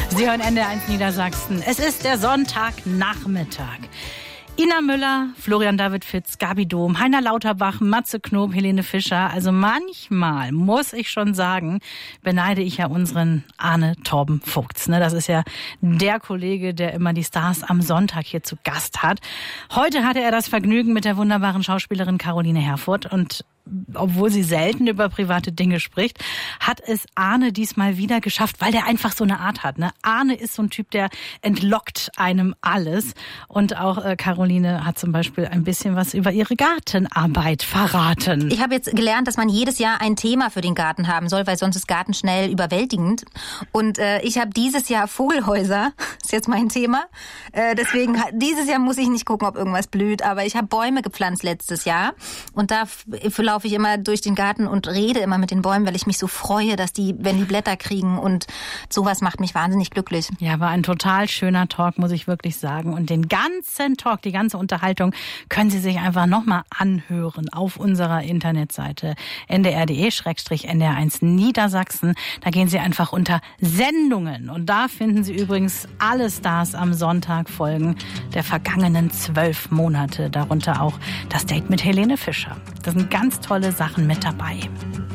Sie hören NDR1 Niedersachsen. Es ist der Sonntagnachmittag. Ina Müller, Florian David Fitz, Gabi Dom, Heiner Lauterbach, Matze Knob, Helene Fischer. Also manchmal, muss ich schon sagen, beneide ich ja unseren Arne Torben Vogts. Das ist ja der Kollege, der immer die Stars am Sonntag hier zu Gast hat. Heute hatte er das Vergnügen mit der wunderbaren Schauspielerin Caroline Herfurth und obwohl sie selten über private Dinge spricht, hat es Arne diesmal wieder geschafft, weil der einfach so eine Art hat. Arne ist so ein Typ, der entlockt einem alles. Und auch Caroline hat zum Beispiel ein bisschen was über ihre Gartenarbeit verraten. Ich habe jetzt gelernt, dass man jedes Jahr ein Thema für den Garten haben soll, weil sonst ist Garten schnell überwältigend. Und ich habe dieses Jahr Vogelhäuser, ist jetzt mein Thema. Deswegen, dieses Jahr muss ich nicht gucken, ob irgendwas blüht. Aber ich habe Bäume gepflanzt letztes Jahr. Und da laufe ich immer durch den Garten und rede immer mit den Bäumen, weil ich mich so freue, dass wenn die Blätter kriegen, und sowas macht mich wahnsinnig glücklich. Ja, war ein total schöner Talk, muss ich wirklich sagen. Und den ganzen Talk, die ganze Unterhaltung können Sie sich einfach nochmal anhören auf unserer Internetseite ndr.de/ndr1 Niedersachsen. Da gehen Sie einfach unter Sendungen und da finden Sie übrigens alle Stars am Sonntag Folgen der vergangenen 12 Monate, darunter auch das Date mit Helene Fischer. Das sind ganz tolle Sachen mit dabei.